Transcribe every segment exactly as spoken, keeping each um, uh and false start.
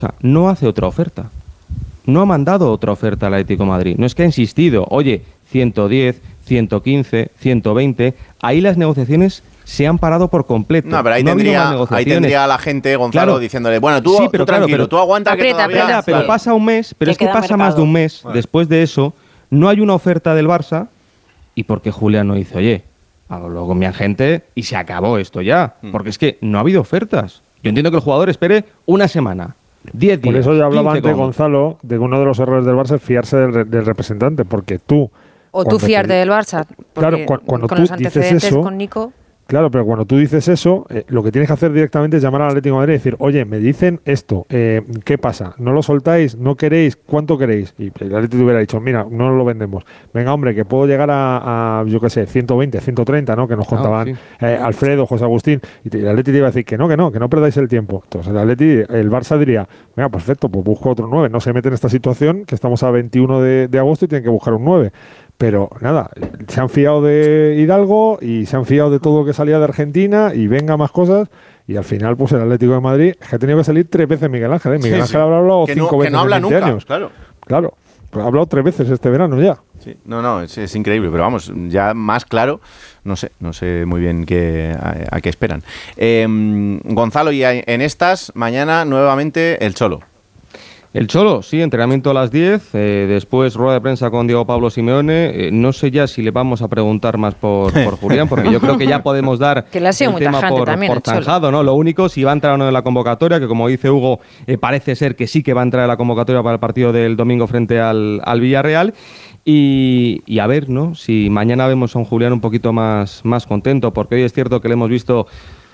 no hace otra oferta. No ha mandado otra oferta al Atlético de Madrid. No es que ha insistido, oye, ciento diez, ciento quince, ciento veinte. Ahí las negociaciones se han parado por completo. No, pero ahí, no tendría, ahí tendría a la gente, Gonzalo, claro, diciéndole, bueno, tú, sí, pero tú claro, tranquilo, pero, tú aguanta aprieta, que todavía... aprieta, pero claro. pasa un mes, pero que es que pasa mercado. más de un mes. Vale. Después de eso, no hay una oferta del Barça y porque Julián no dice, oye, hablo con mi agente y se acabó esto ya. Hmm. Porque es que no ha habido ofertas. Yo entiendo que el jugador espere una semana, diez días. Por eso yo hablaba quince antes, como. Gonzalo, de que uno de los errores del Barça es fiarse del, re- del representante, porque tú... O tú cuando te- fiarte del Barça. Claro, porque cu- cuando con tú los dices antecedentes eso, con Nico. Claro, pero cuando tú dices eso, eh, lo que tienes que hacer directamente es llamar al Atlético de Madrid y decir, oye, me dicen esto, eh, ¿qué pasa? ¿No lo soltáis? ¿No queréis? ¿Cuánto queréis? Y el Atlético hubiera dicho, mira, no lo vendemos. Venga, hombre, que puedo llegar a, a yo qué sé, ciento veinte, ciento treinta, ¿no? Que nos Claro, contaban sí. eh, Alfredo, José Agustín. Y te- el Atlético iba a decir que no, que no, que no perdáis el tiempo. Entonces el Atlético, el Barça diría, venga, perfecto, pues busco otro nueve. No se mete en esta situación, que estamos a veintiuno de, de agosto y tienen que buscar un nueve. Pero nada, se han fiado de Hidalgo y se han fiado de todo lo que salía de Argentina y venga más cosas. Y al final, pues el Atlético de Madrid, es que ha tenido que salir tres veces Miguel Ángel. ¿eh? Miguel Sí, Ángel sí. habrá hablado Que cinco no, que veces no habla en veinte nunca, años. claro. Claro, pues ha hablado tres veces este verano ya. Sí. No, no, es, es increíble, pero vamos, ya más claro, no sé, no sé muy bien qué, a, a qué esperan. Eh, Gonzalo, y a- en estas, mañana nuevamente el Cholo. El Cholo, sí, entrenamiento a las diez, eh, después rueda de prensa con Diego Pablo Simeone. Eh, no sé ya si le vamos a preguntar más por, por Julián, porque yo creo que ya podemos dar Que le ha sido el muy tema tajante por, también, por el Cholo. zanjado, ¿no? Lo único, si va a entrar o no en la convocatoria, que como dice Hugo, eh, parece ser que sí que va a entrar en la convocatoria para el partido del domingo frente al, al Villarreal. Y, y a ver, ¿no? Si mañana vemos a un Julián un poquito más, más contento, porque hoy es cierto que le hemos visto...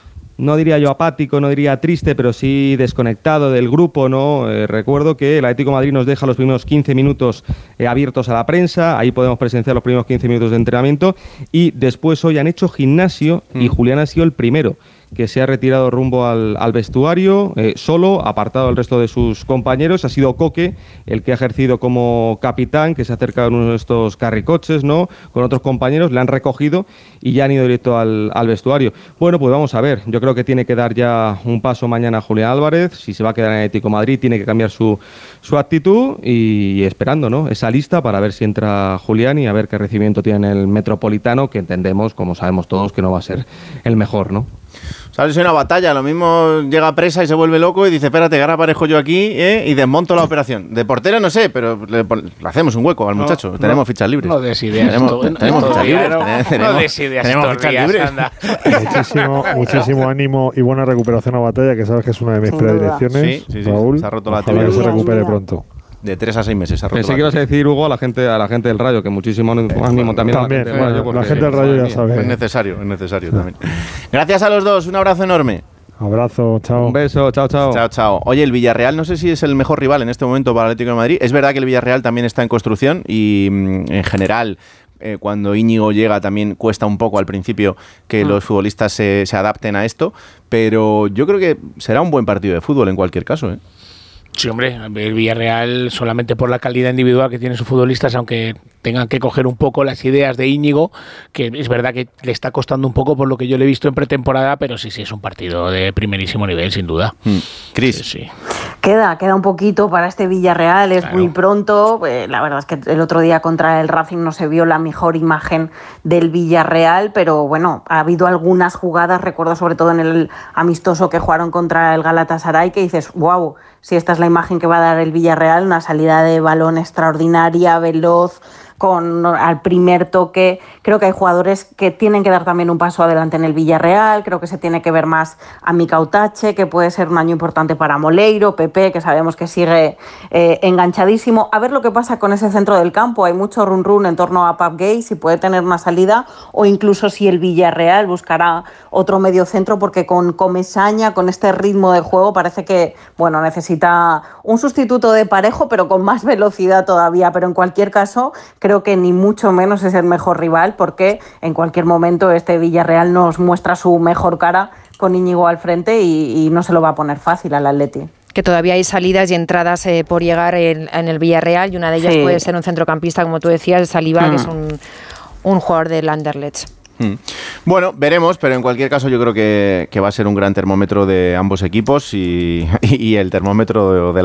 No diría yo apático, no diría triste, pero sí desconectado del grupo, ¿no? Eh, recuerdo que el Atlético de Madrid nos deja los primeros quince minutos eh, abiertos a la prensa, ahí podemos presenciar los primeros quince minutos de entrenamiento y después hoy han hecho gimnasio mm. y Julián ha sido el primero que se ha retirado rumbo al, al vestuario, eh, solo, apartado del resto de sus compañeros. Ha sido Coque el que ha ejercido como capitán, que se ha acercado en uno de estos carricoches, ¿no? Con otros compañeros, le han recogido y ya han ido directo al, al vestuario. Bueno, pues vamos a ver. Yo creo que tiene que dar ya un paso mañana Julián Álvarez. Si se va a quedar en Atlético de Madrid, tiene que cambiar su, su actitud y, y esperando, ¿no? Esa lista para ver si entra Julián y a ver qué recibimiento tiene el Metropolitano, que entendemos, como sabemos todos, que no va a ser el mejor, ¿no? ¿Sabes? Es una batalla, lo mismo llega presa y se vuelve loco y dice, espérate, que ahora aparezco yo aquí ¿eh? y desmonto la operación. De portero no sé, pero le, le hacemos un hueco al muchacho. No, tenemos no, fichas libres. No des ideas. Tenemos, Esto, tenemos esto fichas día, libres. No, tenemos, no des ideas tenemos estos fichas días, libres. anda. Muchísimo, muchísimo ánimo y buena recuperación a Batalla, que sabes que es una de mis Sin predilecciones. Sí, sí, sí, Raúl, se ha roto la ojalá que tibia. se recupere pronto. De tres a seis meses. Ha roto Pensé que ibas a decir, Hugo, a la gente, a la gente del Rayo, que muchísimo ánimo también. También, a la gente del bueno, Rayo, porque, la gente del Rayo ya mía, sabe. Es necesario, es necesario también. Gracias a los dos, un abrazo enorme. Abrazo, chao. Un beso, chao, chao. Chao, chao. Oye, el Villarreal no sé si es el mejor rival en este momento para el Atlético de Madrid. Es verdad que el Villarreal también está en construcción y en general... Eh, cuando Íñigo llega también cuesta un poco al principio que mm. los futbolistas se, se adapten a esto, pero yo creo que será un buen partido de fútbol en cualquier caso, ¿eh? Sí, hombre, el Villarreal solamente por la calidad individual que tienen sus futbolistas, aunque tengan que coger un poco las ideas de Íñigo, que es verdad que le está costando un poco por lo que yo le he visto en pretemporada, pero sí, sí, es un partido de primerísimo nivel, sin duda. Mm. Cris. Sí, sí. Queda, queda un poquito para este Villarreal, es claro. muy pronto. Eh, la verdad es que el otro día contra el Racing no se vio la mejor imagen del Villarreal, pero bueno, ha habido algunas jugadas, recuerdo sobre todo en el amistoso que jugaron contra el Galatasaray, que dices, wow, si esta es la imagen que va a dar el Villarreal, una salida de balón extraordinaria, veloz, con al primer toque. Creo que hay jugadores que tienen que dar también un paso adelante en el Villarreal. Creo que se tiene que ver más a Mika Utache, que puede ser un año importante para Moleiro, Pepe, que sabemos que sigue eh, enganchadísimo. A ver lo que pasa con ese centro del campo. Hay mucho run run en torno a Pap Gay, si puede tener una salida, o incluso si el Villarreal buscará otro medio centro, porque con Comesaña, con este ritmo de juego, parece que bueno, necesita un sustituto de Parejo, pero con más velocidad todavía. Pero en cualquier caso, creo que ni mucho menos es el mejor rival, porque en cualquier momento este Villarreal nos muestra su mejor cara con Íñigo al frente y, y no se lo va a poner fácil al Atleti. Que todavía hay salidas y entradas eh, por llegar en, en el Villarreal, y una de ellas sí. puede ser un centrocampista, como tú decías, Saliba, mm. que es un, un jugador del Anderlecht. Hmm. Bueno, veremos, pero en cualquier caso yo creo que, que va a ser un gran termómetro de ambos equipos y, y el termómetro de, de la